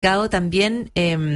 complicado también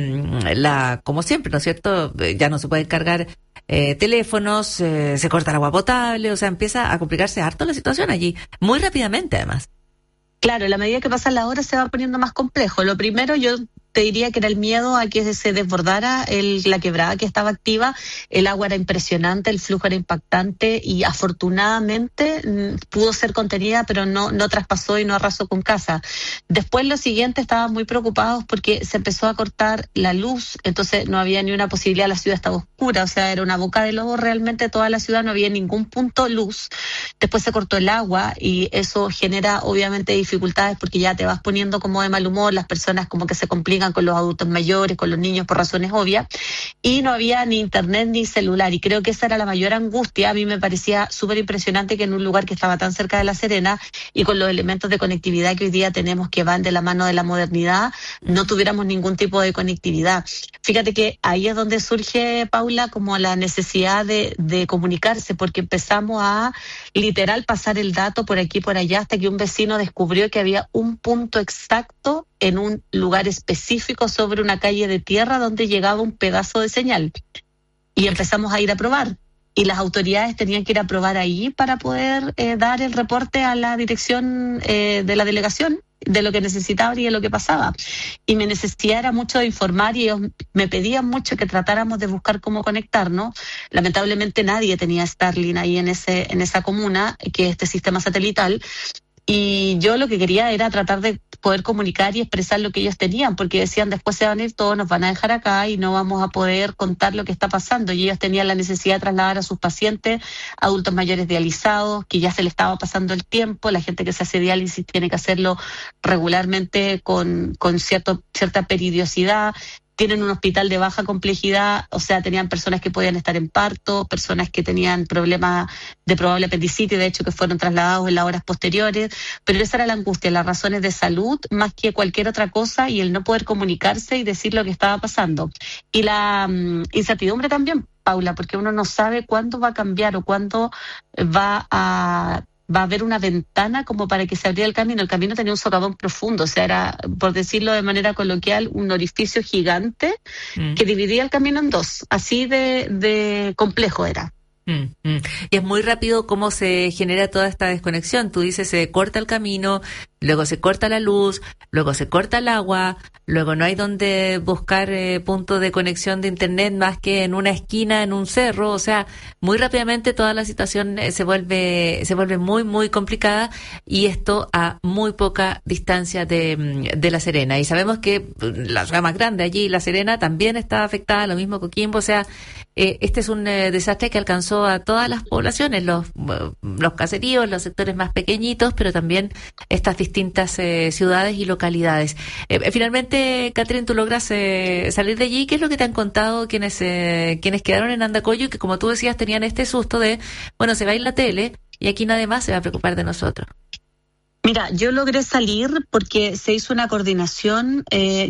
como siempre, ¿no es cierto? Ya no se pueden cargar teléfonos, se corta el agua potable, o sea, empieza a complicarse harto la situación allí, muy rápidamente además. Claro, a la medida que pasan las horas se va poniendo más complejo. Lo primero, yo te diría que era el miedo a que se desbordara la quebrada que estaba activa. El agua era impresionante, el flujo era impactante y afortunadamente pudo ser contenida, pero no traspasó y no arrasó con casa. Después, lo siguiente, estaban muy preocupados porque se empezó a cortar la luz, entonces no había ni una posibilidad, la ciudad estaba oscura, o sea, era una boca de lobo realmente toda la ciudad, no había ningún punto luz. Después se cortó el agua y eso genera obviamente dificultades porque ya te vas poniendo como de mal humor, las personas como que se complican con los adultos mayores, con los niños por razones obvias, y no había ni internet ni celular, y creo que esa era la mayor angustia. A mí me parecía súper impresionante que en un lugar que estaba tan cerca de La Serena y con los elementos de conectividad que hoy día tenemos que van de la mano de la modernidad, no tuviéramos ningún tipo de conectividad. Fíjate que ahí es donde surge, Paula, como la necesidad de comunicarse, porque empezamos a literal pasar el dato por aquí y por allá hasta que un vecino descubrió que había un punto exacto en un lugar específico sobre una calle de tierra donde llegaba un pedazo de señal. Y empezamos a ir a probar. Y las autoridades tenían que ir a probar ahí para poder dar el reporte a la dirección de la delegación de lo que necesitaban y de lo que pasaba. Y mi necesidad era mucho de informar y ellos me pedían mucho que tratáramos de buscar cómo conectarnos. Lamentablemente nadie tenía Starlink ahí en esa comuna, que es este sistema satelital. Y yo lo que quería era tratar de poder comunicar y expresar lo que ellos tenían, porque decían, después se van a ir todos, nos van a dejar acá y no vamos a poder contar lo que está pasando. Y ellos tenían la necesidad de trasladar a sus pacientes, adultos mayores dializados, que ya se les estaba pasando el tiempo. La gente que se hace diálisis tiene que hacerlo regularmente con cierta periodicidad. Tienen un hospital de baja complejidad, o sea, tenían personas que podían estar en parto, personas que tenían problemas de probable apendicitis, de hecho que fueron trasladados en las horas posteriores, pero esa era la angustia, las razones de salud más que cualquier otra cosa, y el no poder comunicarse y decir lo que estaba pasando. Y la incertidumbre también, Paula, porque uno no sabe cuándo va a cambiar o cuándo va a haber una ventana como para que se abriera el camino. El camino tenía un socavón profundo, o sea, era, por decirlo de manera coloquial, un orificio gigante que dividía el camino en dos. Así de complejo era. Y es muy rápido cómo se genera toda esta desconexión. Tú dices, se corta el camino, luego se corta la luz, luego se corta el agua, luego no hay donde buscar punto de conexión de internet más que en una esquina, en un cerro. O sea, muy rápidamente toda la situación se vuelve muy, muy complicada, y esto a muy poca distancia de La Serena. Y sabemos que la ciudad más grande allí, La Serena, también está afectada, lo mismo Coquimbo. O sea, este es un desastre que alcanzó a todas las poblaciones, los caseríos, los sectores más pequeñitos, pero también estas distintas ciudades y localidades. Finalmente, Catherine, tú logras salir de allí. ¿Qué es lo que te han contado quienes quedaron en Andacollo y que, como tú decías, tenían este susto de, bueno, se va a ir la tele y aquí nadie más se va a preocupar de nosotros? Mira, yo logré salir porque se hizo una coordinación,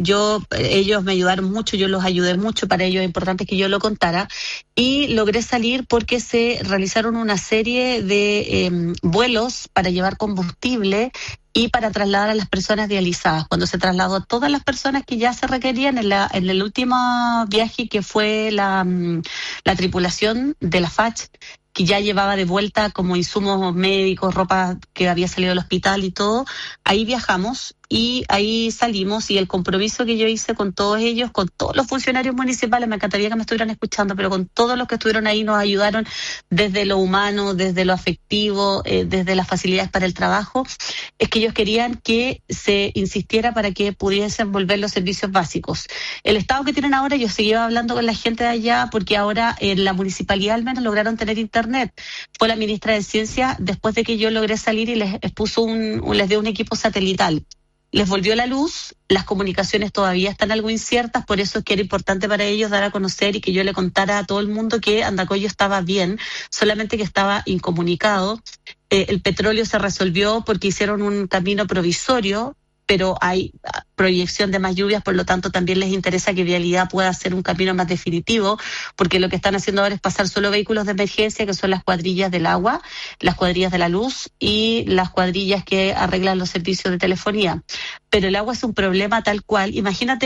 ellos me ayudaron mucho, yo los ayudé mucho, para ellos es importante que yo lo contara, y logré salir porque se realizaron una serie de vuelos para llevar combustible y para trasladar a las personas dializadas. Cuando se trasladó a todas las personas que ya se requerían en el último viaje, que fue la tripulación de la FACH, que ya llevaba de vuelta como insumos médicos, ropa que había salido del hospital y todo, ahí viajamos y ahí salimos, y el compromiso que yo hice con todos ellos, con todos los funcionarios municipales, me encantaría que me estuvieran escuchando, pero con todos los que estuvieron ahí nos ayudaron desde lo humano, desde lo afectivo, desde las facilidades para el trabajo, es que ellos querían que se insistiera para que pudiesen volver los servicios básicos. El estado que tienen ahora, yo seguía hablando con la gente de allá, porque ahora en la municipalidad al menos lograron tener internet. Fue la ministra de Ciencia, después de que yo logré salir, y les dio un equipo satelital. Les volvió la luz, las comunicaciones todavía están algo inciertas, por eso es que era importante para ellos dar a conocer y que yo le contara a todo el mundo que Andacollo estaba bien, solamente que estaba incomunicado. El petróleo se resolvió porque hicieron un camino provisorio, pero hay proyección de más lluvias, por lo tanto también les interesa que Vialidad pueda hacer un camino más definitivo, porque lo que están haciendo ahora es pasar solo vehículos de emergencia, que son las cuadrillas del agua, las cuadrillas de la luz y las cuadrillas que arreglan los servicios de telefonía. Pero el agua es un problema tal cual. Imagínate